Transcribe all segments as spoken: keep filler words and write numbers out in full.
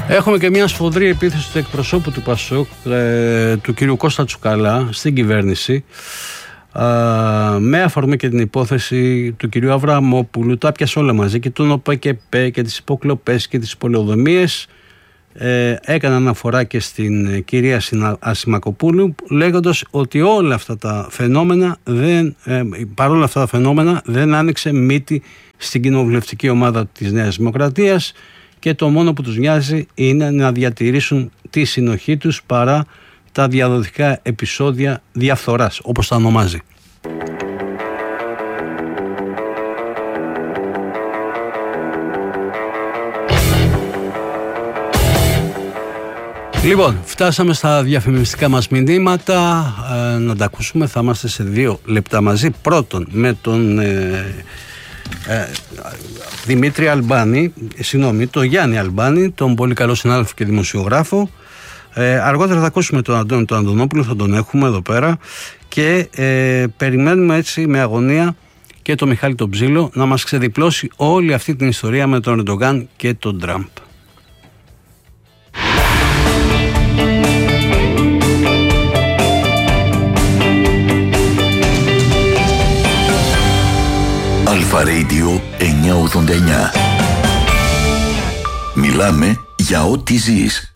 Έχουμε και μια σφοδρή επίθεση του εκπροσώπου του ΠΑΣΟΚ, ε, του κ. Κώστα Τσουκαλά, στην κυβέρνηση, ε, με αφορμή και την υπόθεση του κ. Αβραμόπουλου. Τα πιάσε όλα μαζί, και τον ΟΠΕΚΕΠΕ και τις υποκλοπές και τις πολεοδομίες. Ε, έκανα αναφορά και στην κυρία Ασημακοπούλου, λέγοντας ότι όλα αυτά τα φαινόμενα δεν, ε, παρόλα αυτά τα φαινόμενα δεν άνοιξε μύτη στην κοινοβουλευτική ομάδα της Νέας Δημοκρατίας, και το μόνο που τους νοιάζει είναι να διατηρήσουν τη συνοχή τους παρά τα διαδοτικά επεισόδια διαφθοράς, όπως τα ονομάζει. Λοιπόν, φτάσαμε στα διαφημιστικά μας μηνύματα, ε, να τα ακούσουμε. Θα είμαστε σε δύο λεπτά μαζί. Πρώτον με τον ε, ε, Δημήτρη Αλμπάνη, συγγνώμη, τον Γιάννη Αλμπάνη, τον πολύ καλό συνάδελφο και δημοσιογράφο. Ε, αργότερα θα ακούσουμε τον Αντώνη τον Αντωνόπουλο, θα τον έχουμε εδώ πέρα, και ε, περιμένουμε έτσι με αγωνία και τον Μιχάλη τον Ψήλο να μας ξεδιπλώσει όλη αυτή την ιστορία με τον Ερντογάν και τον Τραμπ. Αλφα Radio εννιακόσια ογδόντα εννιά. Μιλάμε για ό,τι ζεις.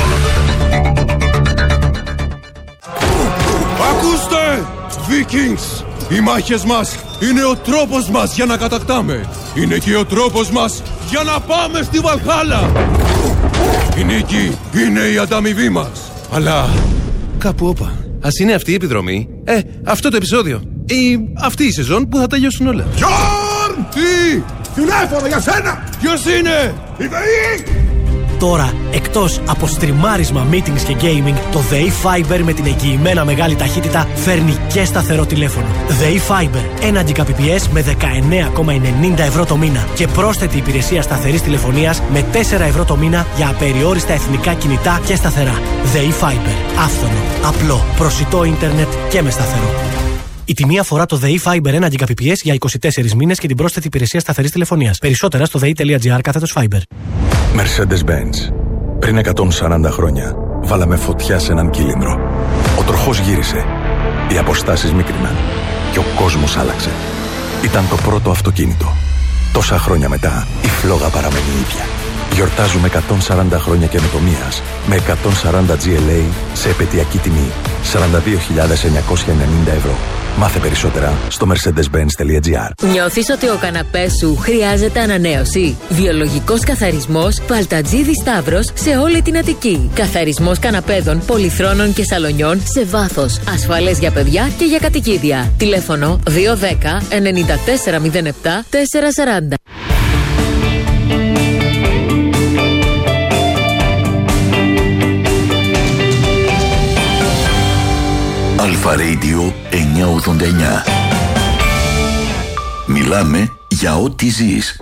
Ακούστε! Vikings! Οι μάχες μας είναι ο τρόπος μας για να κατακτάμε. Είναι και ο τρόπος μας για να πάμε στη Βαλχάλα. Η νίκη είναι η ανταμοιβή μας. Αλλά κάπου όπα. Ας είναι αυτή η επιδρομή, ε, αυτό το επεισόδιο, ή αυτή η σεζόν που θα τελειώσουν όλα. Γιόρν! Τι! Τηλέφωνο για σένα! Ποιος είναι? Η ΔΕΗ! Τώρα, εκτός από στριμάρισμα, meetings και gaming, το ΔΕΗ Fiber με την εγγυημένα μεγάλη ταχύτητα φέρνει και σταθερό τηλέφωνο. ΔΕΗ Fiber, ένα Gbps με δεκαεννέα κόμμα ενενήντα ευρώ το μήνα και πρόσθετη υπηρεσία σταθερής τηλεφωνίας με τέσσερα ευρώ το μήνα για απεριόριστα εθνικά κινητά και σταθερά. ΔΕΗ Fiber, άφθονο, απλό, προσιτό ίντερνετ και με σταθερό. Η τιμή αφορά το ΔΕΗ Fiber ένα Gbps για είκοσι τέσσερις μήνες και την πρόσθετη υπηρεσία σταθερής τηλεφωνίας. Περισσότερα στο δei.gr κάθετος Fiber. Mercedes-Benz. Πριν εκατόν σαράντα χρόνια, βάλαμε φωτιά σε έναν κύλινδρο. Ο τροχός γύρισε. Οι αποστάσεις μίκριναν. Και ο κόσμος άλλαξε. Ήταν το πρώτο αυτοκίνητο. Τόσα χρόνια μετά, η φλόγα παραμένει ίδια. Γιορτάζουμε εκατόν σαράντα χρόνια καινοτομίας με εκατόν σαράντα τζι ελ έι σε επαιτειακή τιμή σαράντα δύο χιλιάδες εννιακόσια ενενήντα ευρώ. Μάθε περισσότερα στο mercedes benz τελεία gr. Νιώθεις ότι ο καναπές σου χρειάζεται ανανέωση? Βιολογικός καθαρισμός Παλτατζίδη Σταύρος σε όλη την Αττική. Καθαρισμός καναπέδων, πολυθρόνων και σαλονιών σε βάθος. Ασφαλές για παιδιά και για κατοικίδια. Τηλέφωνο δύο ένα μηδέν εννιά τέσσερα μηδέν επτά τέσσερα σαράντα. Αλφα Radio εννιακόσια ογδόντα εννιά. Μιλάμε για ό,τι ζεις.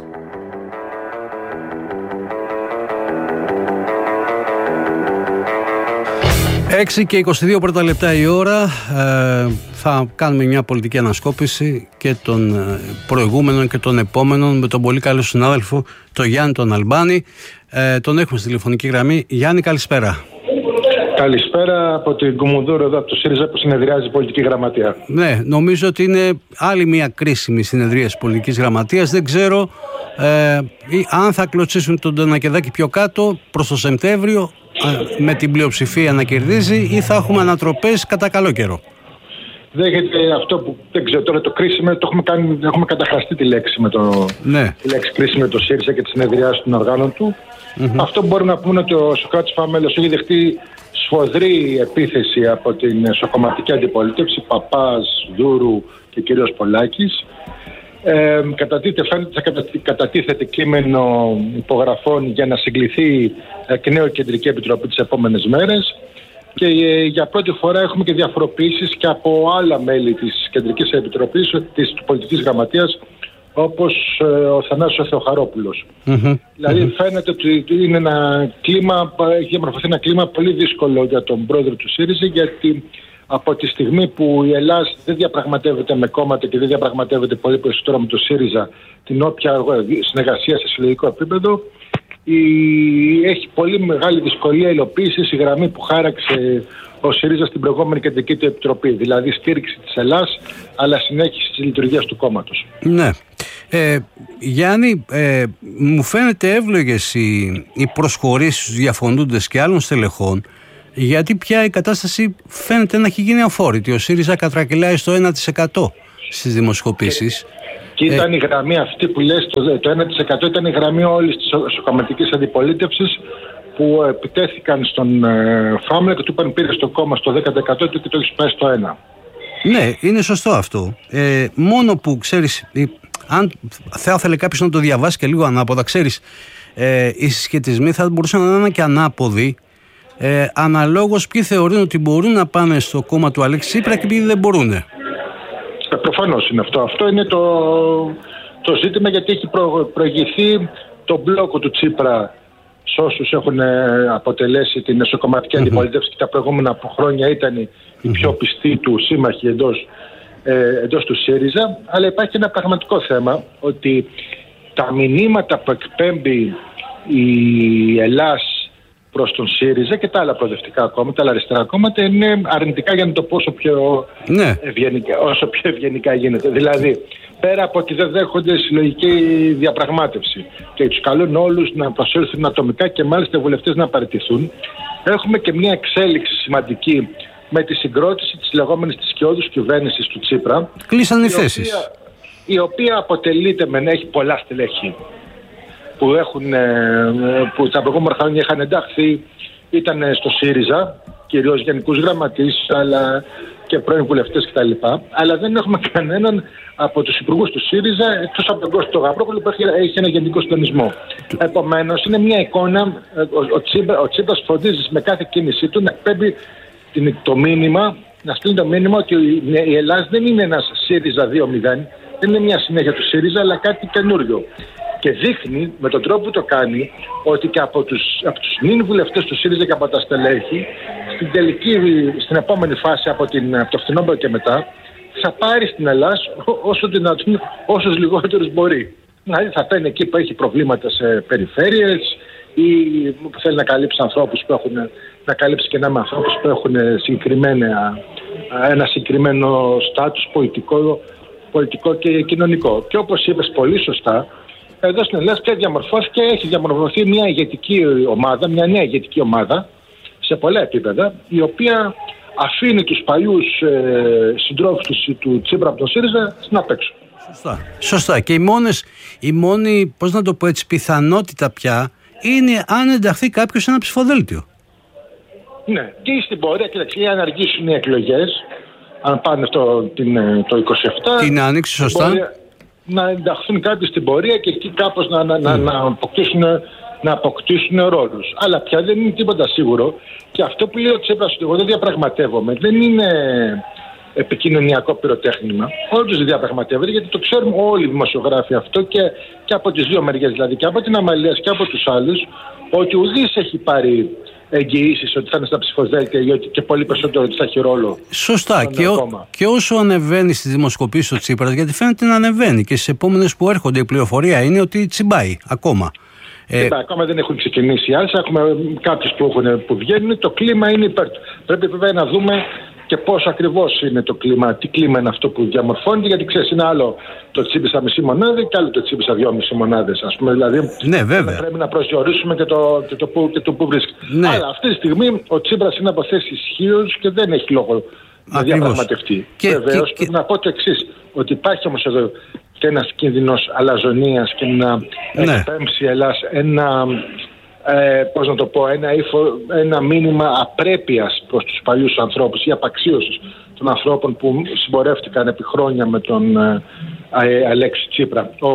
έξι και είκοσι δύο πρώτα λεπτά η ώρα. Ε, θα κάνουμε μια πολιτική ανασκόπηση και των προηγούμενων και των επόμενων με τον πολύ καλό συνάδελφο, τον Γιάννη τον Αλμπάνη. Ε, τον έχουμε στη τηλεφωνική γραμμή. Γιάννη, καλησπέρα. Καλησπέρα από την Κουμουνδούρο, εδώ από το ΣΥΡΙΖΑ που συνεδριάζει η πολιτική γραμματεία. Ναι, νομίζω ότι είναι άλλη μια κρίσιμη συνεδρία της πολιτικής γραμματείας. Δεν ξέρω ε, αν θα κλωτσίσουν τον Τονακεδάκη πιο κάτω προς το Σεπτέμβριο ε, με την πλειοψηφία να κερδίζει, ή θα έχουμε ανατροπές κατά καλό καιρό. Δέχεται αυτό που δεν ξέρω τώρα, το κρίσιμο, το έχουμε, κάνει, έχουμε καταχραστεί τη λέξη με το, ναι. τη λέξη κρίσιμο με το ΣΥΡΙΖΑ και τη συνεδριάση των οργάνων του. Mm-hmm. Αυτό που μπορούμε να πούμε ότι ο Σωκράτης Φαμέλος έχει δεχτεί σφοδρή επίθεση από την εσωκομματική αντιπολίτευση, Παπάς, Δούρου και κυρίως Πολάκης. Ε, κατατίθεται, κατατίθεται κείμενο υπογραφών για να συγκληθεί εκ νέου Κεντρική Επιτροπή τις επόμενες μέρες, και ε, για πρώτη φορά έχουμε και διαφοροποιήσεις και από άλλα μέλη της Κεντρικής Επιτροπής, της Πολιτικής Γραμματείας, όπως ε, ο Θανάσης Θεοχαρόπουλος. Mm-hmm. Δηλαδή mm-hmm. φαίνεται ότι είναι ένα κλίμα, έχει διαμορφωθεί ένα κλίμα πολύ δύσκολο για τον πρόεδρο του ΣΥΡΙΖΑ, γιατί από τη στιγμή που η Ελλάδα δεν διαπραγματεύεται με κόμματα και δεν διαπραγματεύεται πολύ περισσότερο με το ΣΥΡΙΖΑ την όποια συνεργασία σε συλλογικό επίπεδο, η, έχει πολύ μεγάλη δυσκολία υλοποίηση η γραμμή που χάραξε ο ΣΥΡΙΖΑ στην προηγούμενη κεντρική του επιτροπή. Δηλαδή στήριξη της Ελλάς, αλλά συνέχιση της λειτουργίας του κόμματος. Ναι. Ε, Γιάννη, ε, μου φαίνεται εύλογες οι, οι προσχωρήσεις στους διαφωνούντες και άλλων στελεχών, γιατί πια η κατάσταση φαίνεται να έχει γίνει αφόρητη. Ο ΣΥΡΙΖΑ κατρακυλάει στο ένα τοις εκατό στις δημοσκοπήσεις. Και, και ήταν ε, η γραμμή αυτή που λες, το, το ένα τοις εκατό ήταν η γραμμή όλης της κομματικής αντιπολίτευσης, που επιτέθηκαν στον ε, Φάμελα και του είπαν πήρε στο κόμμα στο δέκα τοις εκατό και το έχει πάει στο ένα. Ναι, είναι σωστό αυτό. Ε, μόνο που ξέρεις, αν θα ήθελε κάποιος να το διαβάσει και λίγο ανάποδα, ξέρεις, ε, οι συσχετισμοί θα μπορούσαν να είναι και ανάποδοι, ε, αναλόγως ποιοι θεωρούν ότι μπορούν να πάνε στο κόμμα του Αλέξη Τσίπρα και ποιοι δεν μπορούν. Ε, προφανώς είναι αυτό. Αυτό είναι το, το ζήτημα, γιατί έχει προ, προηγηθεί το μπλόκο του Τσίπρα σε όσους έχουν αποτελέσει την εσωκομματική mm-hmm. αντιπολίτευση και τα προηγούμενα χρόνια ήταν οι mm-hmm. πιο πιστοί του σύμμαχοι εντός, ε, εντός του ΣΥΡΙΖΑ. Αλλά υπάρχει ένα πραγματικό θέμα, ότι τα μηνύματα που εκπέμπει η Ελλάς προς τον ΣΥΡΙΖΑ και τα άλλα προοδευτικά κόμματα, τα άλλα αριστερά κόμματα, είναι αρνητικά, για να το πω όσο πιο, ναι. ευγενικά, όσο πιο ευγενικά γίνεται. Δηλαδή, πέρα από ότι δεν δέχονται συλλογική διαπραγμάτευση και τους καλούν όλους να προσέλθουν ατομικά και μάλιστα οι βουλευτές να παραιτηθούν, έχουμε και μια εξέλιξη σημαντική με τη συγκρότηση της λεγόμενης της σκιώδους κυβέρνησης του Τσίπρα. Κλείσαν οι θέσεις. Οποία, η οποία αποτελείται με να έχει πολλά στελέχη που, έχουν, που τα προηγούμενα χρόνια είχαν ενταχθεί, ήταν στο ΣΥΡΙΖΑ, κυρίως γενικούς γραμματείς, αλλά και πρώην βουλευτές κτλ. Αλλά δεν έχουμε κανέναν από τους υπουργούς του ΣΥΡΙΖΑ, εκτός από τον Κώστο Γαβρόπουλο, που έχει ένα γενικό συντονισμό. Επομένως, είναι μια εικόνα, ο, ο, Τσίπρα, ο Τσίπρας φροντίζει με κάθε κίνησή του να εκπέμπει το μήνυμα, να στείλει το μήνυμα ότι η Ελλάδα δεν είναι ένας ΣΥΡΙΖΑ δύο μηδέν, δεν είναι μια συνέχεια του ΣΥΡΙΖΑ, αλλά κάτι καινούριο. Και δείχνει με τον τρόπο που το κάνει ότι και από τους, από τους νυν βουλευτές του ΣΥΡΙΖΑ και από τα στελέχη, στην, τελική, στην επόμενη φάση από, την, από το φθινόπωρο και μετά, θα πάρει στην Ελλάδα όσο δυνατόν, όσους λιγότερους μπορεί. Δηλαδή θα παίρνει εκεί που έχει προβλήματα σε περιφέρειες ή που θέλει να καλύψει ανθρώπους που έχουν, να καλύψει και να με ανθρώπους που έχουν ένα συγκεκριμένο στάτους πολιτικό, πολιτικό και κοινωνικό. Και όπως είπες πολύ σωστά, εδώ στην Ελλάδα πια διαμορφώθηκε, έχει διαμορφωθεί μια ηγετική ομάδα, μια νέα ηγετική ομάδα σε πολλά επίπεδα, η οποία αφήνει τους παλιούς ε, συντρόφους του, του Τσίπρα από τον ΣΥΡΙΖΑ στην απέξω. Σωστά. Σωστά. Και οι μόνες, η μόνη, πώς να το πω έτσι, πιθανότητα πια είναι αν ενταχθεί κάποιος σε ένα ψηφοδέλτιο. Ναι. Και στην πορεία, κοιτάξτε, αν αργήσουν οι εκλογές, αν πάνε στο, την, το είκοσι επτά. Την άνοιξη, σωστά. Πορεία, να ενταχθούν κάποιοι στην πορεία και εκεί κάπως να, να, mm. να, να, αποκτήσουν, να αποκτήσουν ρόλους. Αλλά πια δεν είναι τίποτα σίγουρο. Και αυτό που λέει ο Τσίπρας, εγώ δεν διαπραγματεύομαι, δεν είναι επικοινωνιακό πυροτέχνημα. Όντως δεν διαπραγματεύεται, γιατί το ξέρουμε όλοι οι δημοσιογράφοι αυτό και, και από τις δύο μεριές, δηλαδή και από την Αμαλίας και από τους άλλους, ότι ουδής έχει πάρει εγγυήσεις ότι θα είναι στα ψηφοδέλτια και πολύ περισσότερο ότι θα έχει ρόλο. Σωστά. Και, ο, και όσο ανεβαίνει στις δημοσκοπήσεις ο Τσίπρας, γιατί φαίνεται να ανεβαίνει και στις επόμενες που έρχονται η πληροφορία είναι ότι τσιμπάει ακόμα. Ε, ακόμα δεν έχουν ξεκινήσει οι άλλες. Έχουμε κάποιους που, έχουν, που βγαίνουν. Το κλίμα είναι υπέρ του. Πρέπει βέβαια να δούμε και πώς ακριβώς είναι το κλίμα, τι κλίμα είναι αυτό που διαμορφώνεται, γιατί ξέρεις, είναι άλλο το τσίπησα μισή μονάδα και άλλο το τσίπησα δυόμιση μονάδες, ας πούμε. Δηλαδή, ναι, βέβαια. Πρέπει να προσδιορίσουμε και το, και το, που, και το που βρίσκεται. Ναι. Αλλά αυτή τη στιγμή ο Τσίπρας είναι από θέση ισχύως και δεν έχει λόγο να διαπραγματευτεί. Βεβαίως, και... πρέπει να πω το εξής, ότι υπάρχει όμως εδώ και ένας κίνδυνος αλαζονίας και να ναι. εκπέμψει η Ελλάδα ένα. Ε, πώς να το πω, ένα, ύφο, ένα μήνυμα απρέπειας προς τους παλιούς ανθρώπους ή απαξίωσης των ανθρώπων που συμπορεύτηκαν επί χρόνια με τον ε, ε, Αλέξη Τσίπρα. Ο,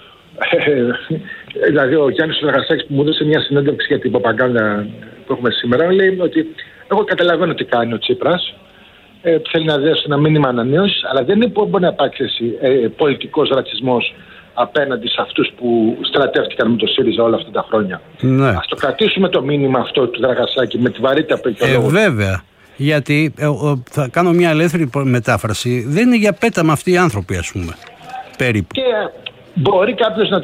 ε, δηλαδή ο Γιάννης Δραγασάκης που μου έδωσε μια συνέντευξη για την προπαγάνδα που έχουμε σήμερα, λέει ότι εγώ καταλαβαίνω τι κάνει ο Τσίπρας, ε, θέλει να δώσει ένα μήνυμα ανανέωσης, αλλά δεν είναι που μπορεί να υπάρξει ε, πολιτικός ρατσισμός απέναντι σε αυτούς που στρατεύτηκαν με το ΣΥΡΙΖΑ όλα αυτά τα χρόνια. Ναι. Ας το κρατήσουμε το μήνυμα αυτό του Δραγασάκη με τη βαρύτητα που έχει ο ε, λόγος. Βέβαια. Γιατί ε, ο, θα κάνω μια ελεύθερη μετάφραση. Δεν είναι για πέταμα αυτοί οι άνθρωποι, ας πούμε. Περίπου. Και μπορεί κάποιος να τους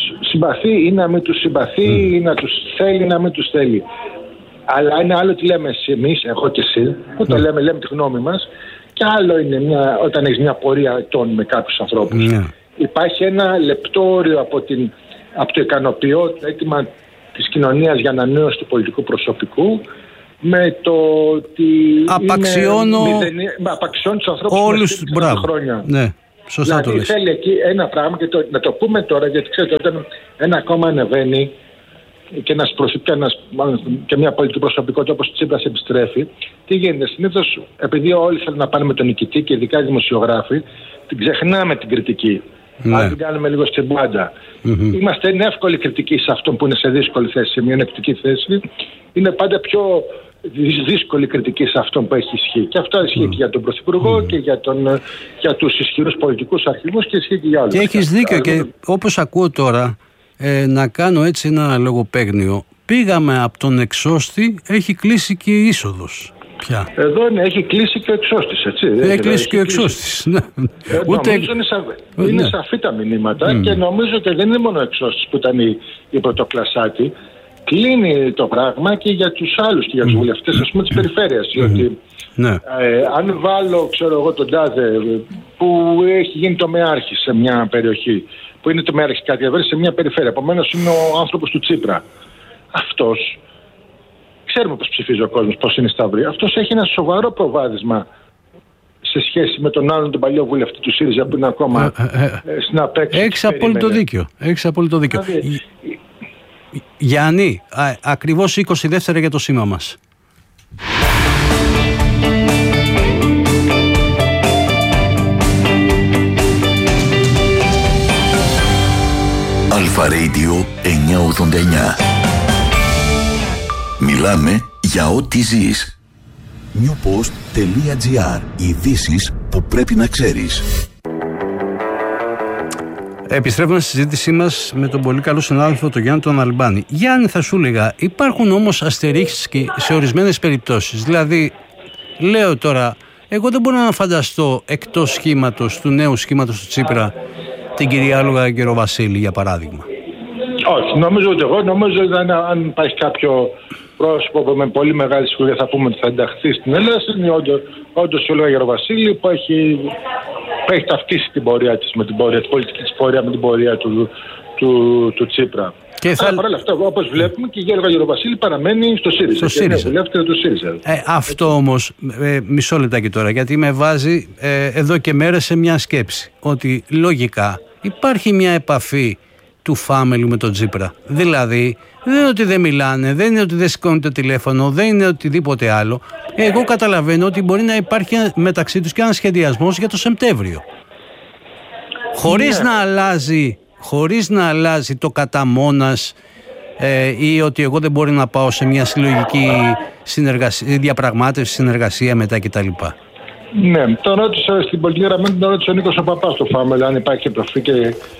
συμπαθεί ή να μην τους συμπαθεί mm. ή να τους θέλει ή να μην τους θέλει. Αλλά είναι άλλο τι λέμε εμείς, εγώ και εσύ, που το mm. λέμε, λέμε τη γνώμη μας, και άλλο είναι μια, όταν έχεις μια πορεία ετών με κάποιους ανθρώπους. Mm. Υπάρχει ένα λεπτό όριο από, την, από το ικανοποιώ το αίτημα της κοινωνίας για ανανέωση του πολιτικού προσωπικού, με το ότι απαξιώνω απαξιώνω τους ανθρώπους όλους που είναι χρόνια. Ναι, σωστά. Δηλαδή το θέλει εκεί ένα πράγμα, και το, να το πούμε τώρα, γιατί ξέρετε όταν ένα κόμμα ανεβαίνει και, ένας προσωπ, ένας, και μια πολιτική προσωπικότητα όπως ο Τσίπρας επιστρέφει, τι γίνεται συνήθως? Επειδή όλοι θέλουν να πάνε με τον νικητή και ειδικά οι δημοσιογράφοι, την ξεχνάμε την κριτική. Ναι. Αν την κάνουμε λίγο στην πάντα. Mm-hmm. Είμαστε είναι εύκολη κριτική σε αυτόν που είναι σε δύσκολη θέση, σε μειονεκτική θέση. Είναι πάντα πιο δύσκολη κριτική σε αυτόν που έχει ισχύ. Και αυτό ισχύει mm. και για τον Πρωθυπουργό mm. και για, τον, για τους ισχυρούς πολιτικούς αρχηγούς και ισχύει και για άλλους. Και έχεις δίκιο. Και όπως ακούω τώρα, ε, να κάνω έτσι ένα λογοπαίγνιο. Πήγαμε από τον εξώστη, έχει κλείσει και η είσοδος. Πια. Εδώ ναι, έχει κλείσει και ο εξώστης, έτσι. Έχει, έχει κλείσει και ο εξώστης. Ναι. Ε, Ούτε... Νομίζω είναι, σα... ναι. είναι σαφή τα μηνύματα mm. και νομίζω ότι δεν είναι μόνο ο εξώστης που ήταν η, η πρωτοκλασάτη. Κλείνει το πράγμα και για τους άλλους και για τους mm. βουλευτές, ας πούμε, της περιφέρειας. Mm. Ότι, ναι. ε, αν βάλω, ξέρω εγώ, τον τάδε που έχει γίνει τομεάρχης σε μια περιοχή, που είναι τομεάρχης κάτι, σε μια περιφέρεια, επομένως είναι ο άνθρωπος του Τσίπρα. Αυτός, ξέρουμε πώς ψηφίζει ο κόσμος, πώς είναι στα αυρία. Αυτός έχει ένα σοβαρό προβάδισμα σε σχέση με τον άλλον τον παλιό βουλευτή του ΣΥΡΙΖΑ που είναι ακόμα ε, ε, ε, στην απέξω. Έχεις απόλυτο δίκιο. Έχεις απόλυτο δίκιο. Δηλαδή, Γιάννη, α, ακριβώς είκοσι δεύτερα για το σήμα μας. Αλφα Radio εννιακόσια ογδόντα εννιά. Μιλάμε για ό,τι ζεις. newpost.gr. Ειδήσεις που πρέπει να ξέρεις. Επιστρέφουμε στη συζήτησή μας με τον πολύ καλό συνάδελφο τον Γιάννη τον Αλμπάνη. Γιάννη, θα σου έλεγα, υπάρχουν όμως αστερίξεις σε ορισμένες περιπτώσεις. Δηλαδή, λέω τώρα, εγώ δεν μπορώ να φανταστώ εκτός σχήματος, του νέου σχήματος του Τσίπρα, την κυρία Άλογα Γεροβασίλη, για παράδειγμα. Όχι, νομίζω ότι εγώ νομίζω ότι αν υπάρχει κάποιο πρόσωπο που με πολύ μεγάλη σιγουριά θα πούμε ότι θα ενταχθεί στην Ελλάδα, είναι όντως η Άλογα Γεροβασίλη που έχει, που έχει ταυτίσει την πορεία της με την πορεία, την πολιτική της πορεία με την πορεία του, του, του Τσίπρα. Και θα... Αλλά παρόλα αυτά, όπως βλέπουμε, και η Άλογα Γεροβασίλη παραμένει στο ΣΥΡΙΖΑ. Στο ΣΥΡΙΖΑ. Του ΣΥΡΙΖΑ. Ε, αυτό όμως, ε, μισό λεπτάκι τώρα, γιατί με βάζει ε, εδώ και μέρες σε μια σκέψη. Ότι λογικά υπάρχει μια επαφή του family με τον Τσίπρα. Δηλαδή, δεν είναι ότι δεν μιλάνε, δεν είναι ότι δεν σηκώνουν το τηλέφωνο, δεν είναι οτιδήποτε άλλο. Εγώ καταλαβαίνω ότι μπορεί να υπάρχει μεταξύ τους και ένας σχεδιασμός για το Σεπτέμβριο. Χωρίς, ναι. να, αλλάζει, χωρίς να αλλάζει το κατά μόνας ε, ή ότι εγώ δεν μπορεί να πάω σε μια συλλογική συνεργασία, διαπραγμάτευση, συνεργασία μετά κτλ. Ναι, το ρώτησα στην πολιτική γραμμή, τον ρώτησε ο Νίκος ο Παπάς στο Φάμελ αν υπάρχει επαφή και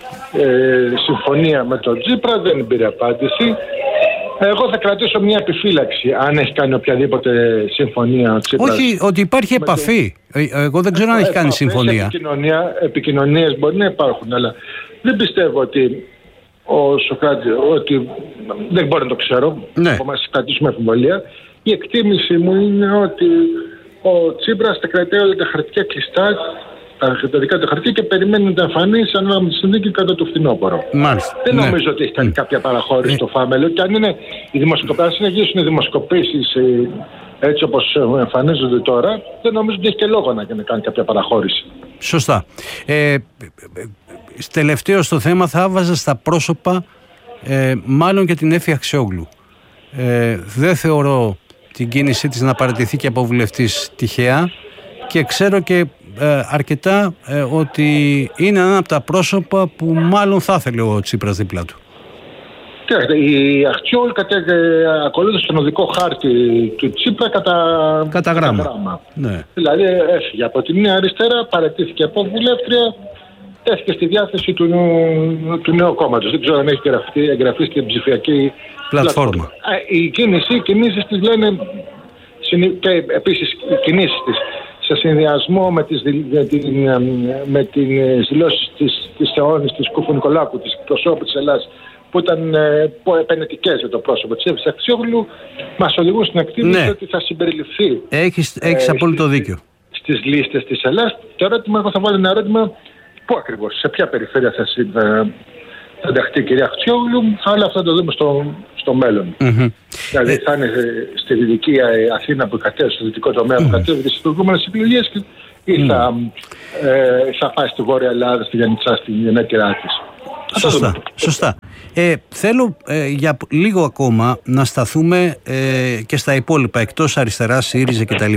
ε, συμφωνία με τον Τσίπρα, δεν πήρε απάντηση. Εγώ θα κρατήσω μια επιφύλαξη αν έχει κάνει οποιαδήποτε συμφωνία ο Τσίπρας. Όχι, ότι υπάρχει επαφή. Το... Εγώ δεν ξέρω ε, αν έχει κάνει συμφωνία. Επικοινωνία, επικοινωνίες μπορεί να υπάρχουν, αλλά δεν πιστεύω ότι ο Σοκράτης, ότι δεν μπορεί να το ξέρω. Ναι. Από μας κρατήσουμε αμφιβολία. Η εκτίμηση μου είναι ότι ο Τσίπρας τα κρατάει όλα τα χαρτιά κλειστά, τα δικά του χαρτιά, και περιμένει να τα εμφανίσει ανάλογα με τη συνθήκη κατά το φθινόπωρο. Μάλιστα. Δεν ναι. νομίζω ότι έχει κάνει mm. κάποια παραχώρηση mm. στο Φάμελο. Και αν είναι οι δημοσκοπήσεις, να γίνουν οι δημοσκοπήσεις έτσι όπως εμφανίζονται τώρα, δεν νομίζω ότι έχει και λόγο να κάνει κάποια παραχώρηση. Σωστά. Ε, τελευταίο στο θέμα θα έβαζα στα πρόσωπα ε, μάλλον και την Έφη Αξιόγλου. Ε, δεν θεωρώ την κίνησή της να παραιτηθεί και από βουλευτής τυχαία, και ξέρω και ε, αρκετά ε, ότι είναι ένα από τα πρόσωπα που μάλλον θα ήθελε ο Τσίπρας δίπλα του. Κοιτάξτε, η Αχτσιόλ ακολούθησε τον οδικό χάρτη του Τσίπρα κατά, κατά γράμμα. Κατά γράμμα. Ναι. Δηλαδή έφυγε από τη Νέα Αριστερά, παραιτήθηκε από βουλεύτρια, έφυγε στη διάθεση του, του νέου κόμματος. Δεν ξέρω αν έχει εγγραφεί, εγγραφεί στην ψηφιακή πλατφόρμα. Οι κίνηση, οι κινήσεις της λένε, και επίσης οι κινήσεις της σε συνδυασμό με τις, με την, με τις δηλώσεις της, της Θεόνης, της Κουφου-Νικολάκου, της προσώπου της Ελλάδας, που ήταν ε, επενετικές για το πρόσωπο της Εύης Αχτσιόγλου, μας οδηγούν στην εκτίμηση ναι. ότι θα συμπεριληφθεί. Έχεις, έχεις ε, απόλυτο στις, δίκιο. Στις λίστες της Ελλάδας. Το ερώτημα, εγώ θα βάλω ένα ερώτημα, πού ακριβώς, σε ποια περιφέρεια θα, θα, θα ενταχθεί η κυρία Αχτσιόγλου, αλλά αυτό θα το δούμε στο, στο μέλλον. Mm-hmm. Δηλαδή ε, θα είναι στη δυτική Αθήνα που κατέβηκε, στο δυτικό τομέα που mm-hmm. κατέβηκε στις προηγούμενες εκλογές ή mm-hmm. θα, ε, θα πάει στη Βόρεια Ελλάδα, στη Γιαννιτσά, στη γενέτειρά της. Σωστά, σωστά. Ε, θέλω ε, για λίγο ακόμα να σταθούμε ε, και στα υπόλοιπα, εκτός αριστερά, ΣΥΡΙΖΑ κτλ.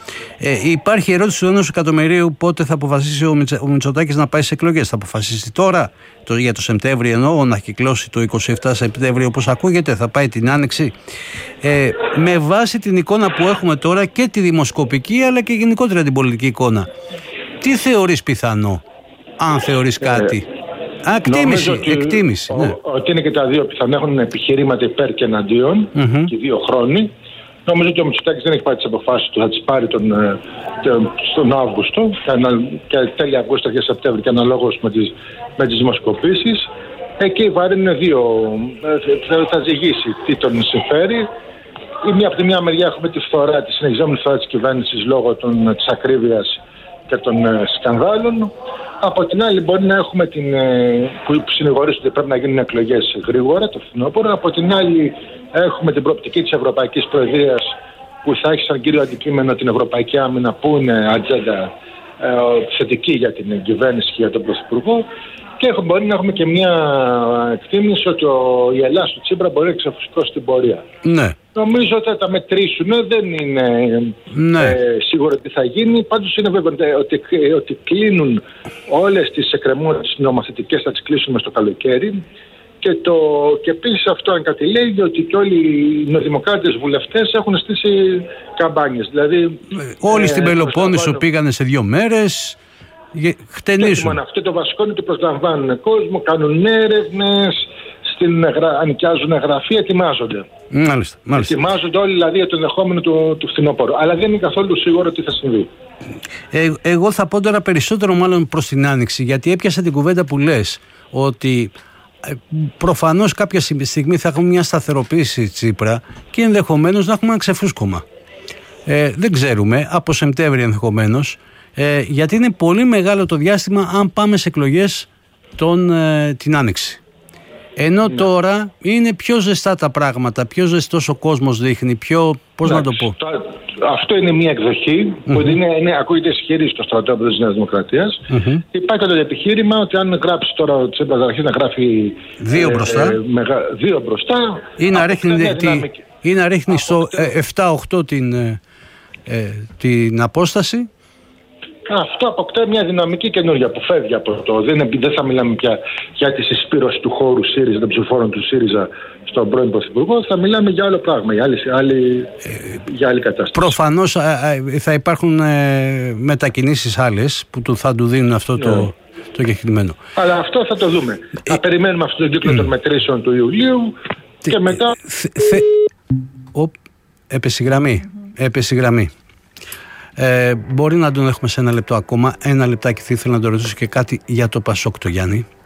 Ε, υπάρχει ερώτηση του ενός εκατομμυρίου πότε θα αποφασίσει ο, Μητσα, ο Μητσοτάκης να πάει σε εκλογές. Θα αποφασίσει τώρα, το, για το Σεπτέμβριο εννοώ, να κυκλώσει το είκοσι επτά Σεπτέμβριο όπως ακούγεται, θα πάει την Άνοιξη. Ε, με βάση την εικόνα που έχουμε τώρα και τη δημοσκοπική αλλά και γενικότερα την πολιτική εικόνα, τι θεωρείς πιθανό, αν θεωρείς κάτι? Α, εκτίμηση, ότι, εκτίμηση ναι. ότι είναι και τα δύο πιθανά, έχουν επιχειρήματα υπέρ και εναντίον mm-hmm. και δύο χρόνοι. Νομίζω ότι ο Μητσοτάκης δεν έχει πάρει τις αποφάσεις του, θα τις πάρει τον, τον, στον Αύγουστο και τέλη Αυγούστου και Σεπτέμβρη και αναλόγως με τις, με τις δημοσκοπήσεις. Εκεί η βάρη είναι δύο, θα, θα ζυγίσει τι τον συμφέρει. Ή μια, από τη μια μεριά έχουμε τη φθορά, τη συνεχιζόμενη φθορά της κυβέρνησης λόγω των, της ακρίβειας και των ε, σκανδάλων. Από την άλλη μπορεί να έχουμε την, ε, που συνηγορίζουν ότι πρέπει να γίνουν εκλογές γρήγορα το φθινόπωρο. Από την άλλη έχουμε την προοπτική της Ευρωπαϊκής Προεδρίας που θα έχει σαν κύριο αντικείμενο την Ευρωπαϊκή Άμυνα, που είναι ατζέντα ε, θετική για την κυβέρνηση και για τον Πρωθυπουργό. Και μπορεί να έχουμε και μια εκτίμηση ότι ο, η Ελλάδα του Τσίπρα μπορεί να ξεφουσκώσει την πορεία. Ναι. Νομίζω ότι θα τα μετρήσουν, δεν είναι ναι. ε, σίγουρο ότι θα γίνει. Πάντως είναι βέβαιο ότι, ότι κλείνουν όλες τις εκκρεμότητες νομοθετικές, θα τις κλείσουμε στο καλοκαίρι. Και, το, και επίσης αυτό αν κάτι λέει ότι και όλοι οι νεοδημοκράτες βουλευτές έχουν στήσει καμπάνιες. Δηλαδή, όλοι ε, στην Πελοπόννησο ε, πήγανε σε δύο μέρες. Χτενίζουν. Αυτό το βασικό είναι ότι προσλαμβάνουν κόσμο, κάνουν έρευνες, νοικιάζουν γραφεία, ετοιμάζονται. Μάλιστα, μάλιστα. Ετοιμάζονται όλοι δηλαδή για το ενδεχόμενο του, του φθινόπωρου. Αλλά δεν είναι καθόλου σίγουρο τι θα συμβεί. Ε, εγώ θα πω τώρα περισσότερο μάλλον προς την Άνοιξη, γιατί έπιασα την κουβέντα που λες ότι ε, προφανώς κάποια στιγμή θα έχουμε μια σταθεροποίηση Τσίπρα και ενδεχομένως να έχουμε ένα ξεφούσκωμα. Ε, δεν ξέρουμε, από Σεπτέμβριο ενδεχομένως. Ε, γιατί είναι πολύ μεγάλο το διάστημα αν πάμε σε εκλογές τον, ε, την Άνοιξη. Ενώ ναι. τώρα είναι πιο ζεστά τα πράγματα, πιο ζεστός ο κόσμος δείχνει, πιο, πώς ναι, να το πω. Το, αυτό είναι μια εκδοχή mm-hmm. που είναι, είναι, ακούγεται ισχυρή στο στρατόπεδο της Νέας Δημοκρατίας. Mm-hmm. Υπάρχει το επιχείρημα ότι αν γράψει τώρα ο Τσίπρας να αρχίσει να γράφει δύο ε, μπροστά, ε, μεγα, δύο μπροστά ή να ρίχνει, τη, ή να ρίχνει στο ε, επτά οκτώ την, ε, ε, την απόσταση. Αυτό αποκτά μια δυναμική καινούργια που φεύγει από το. Δεν, δεν θα μιλάμε πια για τη συσπήρωση του χώρου ΣΥΡΙΖΑ, των ψηφοφόρων του ΣΥΡΙΖΑ στον πρώην Πρωθυπουργό. Θα μιλάμε για άλλο πράγμα, για άλλη, άλλη, για άλλη κατάσταση. Προφανώς θα υπάρχουν ε, μετακινήσεις άλλες που του, θα του δίνουν αυτό το, yeah. το κεκτημένο. Αλλά αυτό θα το δούμε. Ε, θα περιμένουμε αυτόν τον κύκλο mm. των μετρήσεων του Ιουλίου τε, και μετά. Θε, θε, έπεσε η γραμμή. Έπεσε η γραμμή. Ε, μπορεί να τον έχουμε σε ένα λεπτό ακόμα. Ένα λεπτάκι θα ήθελα να το ρωτήσω και κάτι για το Πασόκ, το Γιάννη.